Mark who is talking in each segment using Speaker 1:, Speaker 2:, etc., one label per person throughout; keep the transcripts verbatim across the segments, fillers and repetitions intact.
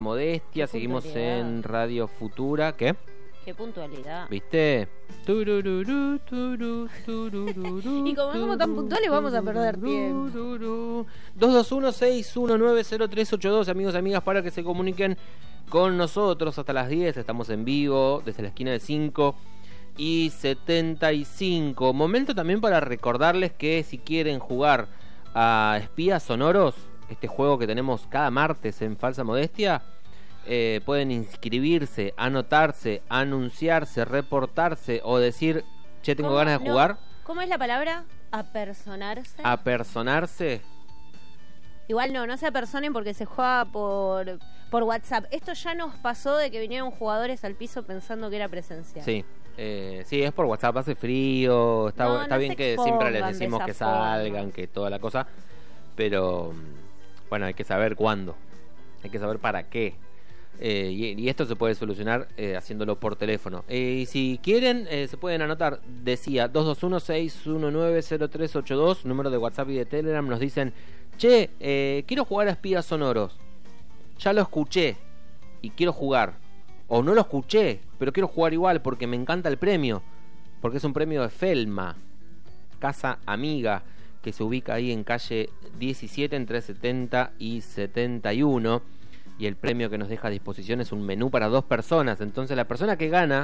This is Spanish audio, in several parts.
Speaker 1: Modestia,
Speaker 2: Qué
Speaker 1: seguimos
Speaker 2: puntualidad.
Speaker 1: en Radio Futura. ¿Qué?
Speaker 2: Qué puntualidad.
Speaker 1: ¿Viste? Tururú, turú, tururú,
Speaker 2: Y como somos tan puntuales, vamos a perder tiempo.
Speaker 1: tururú. dos dos uno, seis uno nueve, cero tres ocho dos, amigos y amigas, para que se comuniquen con nosotros hasta las diez. Estamos en vivo desde la esquina de cinco y setenta y cinco. Momento también para recordarles que si quieren jugar a Espías Sonoros, este juego que tenemos cada martes en Falsa Modestia, eh, pueden inscribirse, anotarse, anunciarse, reportarse o decir, che, tengo
Speaker 2: ¿Cómo?
Speaker 1: ganas de
Speaker 2: No.
Speaker 1: jugar.
Speaker 2: ¿Cómo es la palabra? ¿Apersonarse?
Speaker 1: Apersonarse.
Speaker 2: Igual no, no se apersonen porque se juega por, por WhatsApp. Esto ya nos pasó de que vinieron jugadores al piso pensando que era presencial.
Speaker 1: Sí, eh, sí, es por WhatsApp, hace frío, está,
Speaker 2: No,
Speaker 1: está
Speaker 2: no
Speaker 1: bien
Speaker 2: se
Speaker 1: que siempre les
Speaker 2: expongan de
Speaker 1: decimos
Speaker 2: esa
Speaker 1: que
Speaker 2: forma.
Speaker 1: salgan, que toda la cosa, pero bueno, hay que saber cuándo, hay que saber para qué. Eh, y, y esto se puede solucionar eh, haciéndolo por teléfono. Eh, y si quieren, eh, se pueden anotar, decía, dos dos uno, seis uno nueve, cero tres ocho dos, número de WhatsApp y de Telegram, nos dicen, che, eh, quiero jugar a Espías Sonoros, ya lo escuché y quiero jugar. O no lo escuché, pero quiero jugar igual porque me encanta el premio, porque es un premio de Felma, Casa Amiga, que se ubica ahí en calle diecisiete entre setenta y setenta y uno. Y el premio que nos deja a disposición es un menú para dos personas. Entonces la persona que gana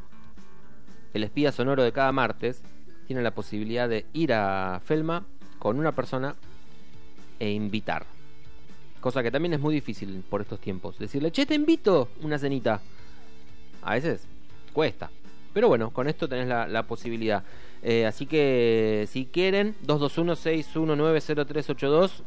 Speaker 1: el espía sonoro de cada martes tiene la posibilidad de ir a Felma con una persona e invitar. Cosa que también es muy difícil por estos tiempos. Decirle, che, te invito una cenita. A veces cuesta. Pero bueno, con esto tenés la, la posibilidad. Eh, así que si quieren, dos dos uno, seis uno nueve, cero tres ocho dos.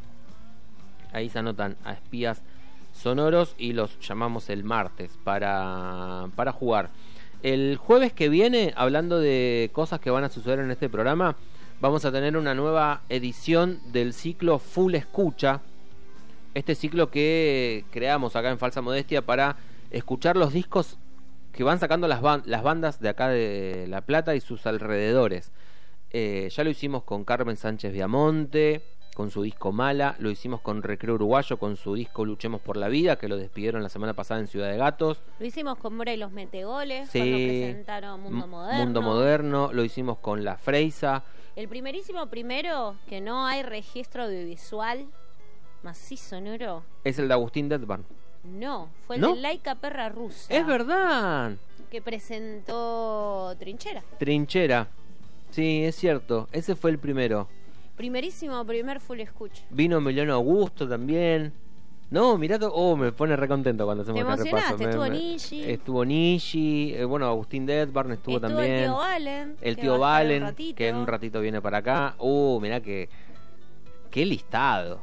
Speaker 1: Ahí se anotan a Espías Sonoros y los llamamos el martes para, para jugar. El jueves que viene, hablando de cosas que van a suceder en este programa, vamos a tener una nueva edición del ciclo Full Escucha. Este ciclo que creamos acá en Falsa Modestia para escuchar los discos que van sacando las, ban- las bandas de acá de La Plata y sus alrededores. Eh, ya lo hicimos con Carmen Sánchez Viamonte, con su disco Mala. Lo hicimos con Recreo Uruguayo, con su disco Luchemos por la Vida, que lo despidieron la semana pasada en Ciudad de Gatos.
Speaker 2: Lo hicimos con Mora y los Metegoles,
Speaker 1: Sí.
Speaker 2: cuando presentaron Mundo
Speaker 1: M-
Speaker 2: Moderno.
Speaker 1: Mundo Moderno. Lo hicimos con La Freisa.
Speaker 2: El primerísimo primero, que no hay registro audiovisual macizo, ¿no?
Speaker 1: Es el de Agustín Detban.
Speaker 2: No, fue el
Speaker 1: ¿No?
Speaker 2: de Laika Perra Rusa.
Speaker 1: ¡Es verdad!
Speaker 2: Que presentó Trinchera.
Speaker 1: Trinchera. Sí, es cierto. Ese fue el primero.
Speaker 2: Primerísimo, primer full escucha.
Speaker 1: Vino Emiliano Augusto también. No, mirá, to- oh, me pone re contento cuando hacemos
Speaker 2: Te
Speaker 1: este repaso.
Speaker 2: emocionaste,
Speaker 1: Me-
Speaker 2: estuvo
Speaker 1: me-
Speaker 2: Nishi.
Speaker 1: Estuvo Nishi, eh, bueno, Agustín Detbarn estuvo,
Speaker 2: Estuvo
Speaker 1: también.
Speaker 2: el tío Valen.
Speaker 1: El
Speaker 2: que
Speaker 1: tío
Speaker 2: va a estar un
Speaker 1: Valen,
Speaker 2: ratito.
Speaker 1: que en un ratito viene para acá. Uh, mirá que... Qué listado.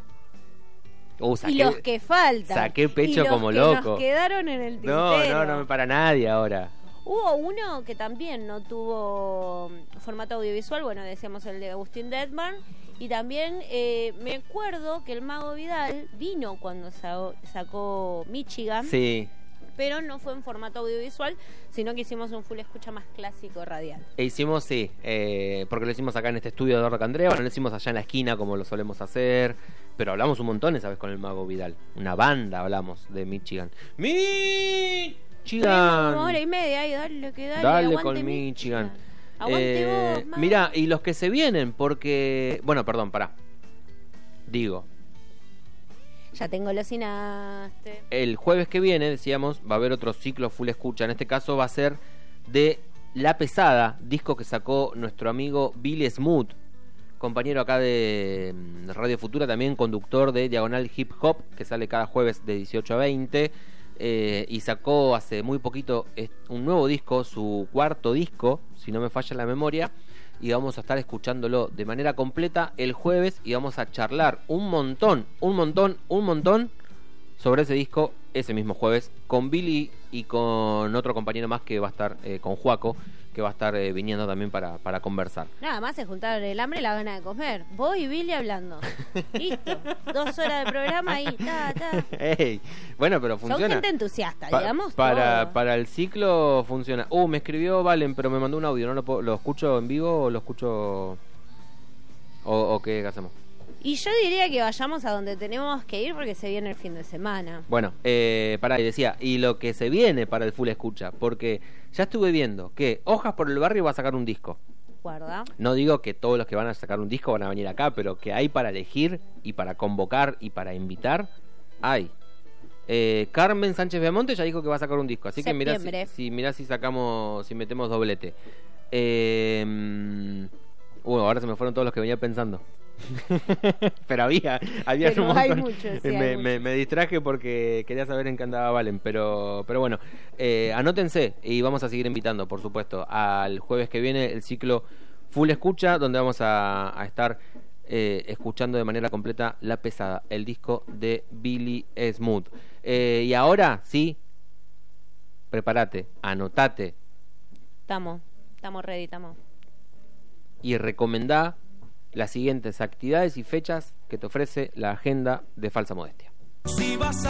Speaker 1: Uh, saqué,
Speaker 2: Y los que faltan.
Speaker 1: saqué pecho
Speaker 2: Y los
Speaker 1: como
Speaker 2: que
Speaker 1: loco.
Speaker 2: Nos quedaron en el
Speaker 1: No,
Speaker 2: tintero.
Speaker 1: no, no me para nadie ahora.
Speaker 2: Hubo uno que también no tuvo formato audiovisual, bueno, decíamos el de Agustín Detman, y también eh, me acuerdo que el Mago Vidal vino cuando sa- sacó Michigan,
Speaker 1: Sí.
Speaker 2: pero no fue en formato audiovisual, sino que hicimos un full escucha más clásico radial.
Speaker 1: E hicimos, sí, eh, porque lo hicimos acá en este estudio de Eduardo Candrea, bueno, lo hicimos allá en la esquina como lo solemos hacer, pero hablamos un montón esa vez con el Mago Vidal. Una banda hablamos de Michigan. ¡Michigan!
Speaker 2: Una hora y media ahí, dale, que dale,
Speaker 1: Dale
Speaker 2: aguante
Speaker 1: con Michigan.
Speaker 2: Aguante
Speaker 1: Eh,
Speaker 2: vos, Mago.
Speaker 1: mirá, y los que se vienen, porque... Bueno, perdón, pará. Digo,
Speaker 2: Ya te engolosinaste.
Speaker 1: el jueves que viene, decíamos, va a haber otro ciclo full escucha. En este caso va a ser de La Pesada, disco que sacó nuestro amigo Billy Smooth, compañero acá de mm, Radio Futura, también conductor de Diagonal Hip Hop, que sale cada jueves de dieciocho a veinte. Eh, y sacó hace muy poquito est- un nuevo disco, su cuarto disco, si no me falla la memoria, y vamos a estar escuchándolo de manera completa el jueves y vamos a charlar un montón, un montón, un montón sobre ese disco ese mismo jueves con Billy y con otro compañero más que va a estar, eh, con Juaco, que va a estar eh, viniendo también para, para conversar.
Speaker 2: Nada más se juntaron el hambre y la gana de comer. Vos y Billy hablando. Listo. Dos horas de programa ahí. Ta, ta.
Speaker 1: Ey, bueno, pero funciona.
Speaker 2: Son gente entusiasta,
Speaker 1: Pa-
Speaker 2: digamos.
Speaker 1: para,
Speaker 2: todo.
Speaker 1: para el ciclo funciona. Uh, me escribió Valen, pero me mandó un audio. ¿No lo, puedo- lo escucho en vivo o lo escucho? ¿O, o qué hacemos?
Speaker 2: Y yo diría que vayamos a donde tenemos que ir porque se viene el fin de semana.
Speaker 1: Bueno, eh, pará, y decía, y lo que se viene para el Full Escucha, porque ya estuve viendo que Hojas por el Barrio va a sacar un disco.
Speaker 2: Guarda.
Speaker 1: No digo que todos los que van a sacar un disco van a venir acá, pero que hay para elegir y para convocar y para invitar, hay. Eh, Carmen Sánchez Viamonte ya dijo que va a sacar un disco, así
Speaker 2: Septiembre.
Speaker 1: que mirá si, si, mirá si sacamos, si metemos doblete. Eh, uh, ahora se me fueron todos los que venía pensando. Pero había, había
Speaker 2: pero
Speaker 1: un montón.
Speaker 2: hay muchos, sí,
Speaker 1: me,
Speaker 2: hay
Speaker 1: me,
Speaker 2: muchos.
Speaker 1: me distraje porque quería saber en qué andaba Valen, pero, pero bueno, eh, anótense y vamos a seguir invitando, por supuesto, al jueves que viene el ciclo Full Escucha, donde vamos a, a estar eh, escuchando de manera completa La Pesada, el disco de Billy Smooth. Eh, y ahora sí, prepárate, anotate.
Speaker 2: Estamos, estamos ready, estamos.
Speaker 1: Y recomendá las siguientes actividades y fechas que te ofrece la agenda de Falsa Modestia.
Speaker 3: Si vas a